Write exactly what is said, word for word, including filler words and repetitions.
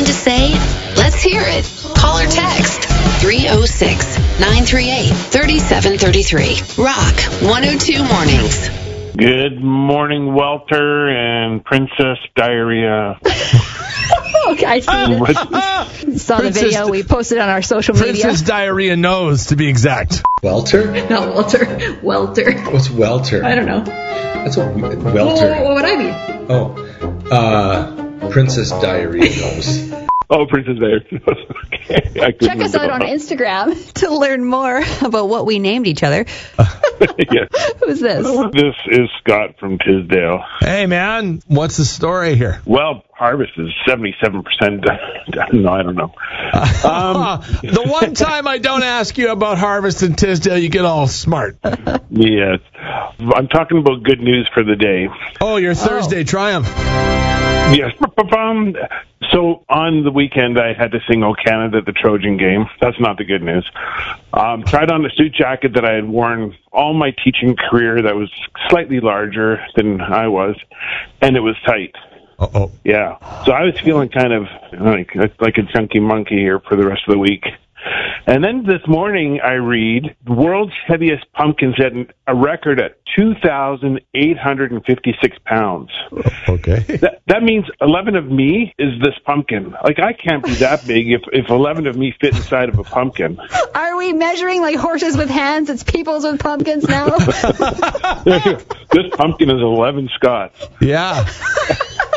to say? Let's hear it. Call or text three oh six, nine three eight, three seven three three. Rock one oh two Mornings. Good morning, Welter and Princess Diarrhea. Okay, I see this. Saw the video we posted on our social media. Princess Diarrhea knows, to be exact. Welter? Not Welter. Welter. What's welter? I don't know. That's a welter. What, what would I be? Oh, uh, Princess Diarrhea knows. Oh, Princess Diarrhea. Okay. I Check us out on Instagram to learn more about what we named each other. Yes. Who's this? This is Scott from Tisdale. Hey, man, what's the story here? Well, harvest is seventy-seven percent done. No, I don't know. Um, the one time I don't ask you about harvest in Tisdale, you get all smart. Yes. I'm talking about good news for the day. Oh, your Thursday oh. triumph. Yes. So on the weekend, I had to sing "O Canada" at the Trojan game. That's not the good news. Um, tried on a suit jacket that I had worn all my teaching career that was slightly larger than I was, and it was tight. Uh-oh. Yeah. So I was feeling kind of like, like a chunky monkey here for the rest of the week. And then this morning I read the world's heaviest pumpkin set a record at two thousand eight hundred fifty-six pounds. Okay. That, that means eleven of me is this pumpkin. Like, I can't be that big if, if eleven of me fit inside of a pumpkin. Are we measuring like horses with hands? It's peoples with pumpkins now? This pumpkin is eleven Scott. Yeah.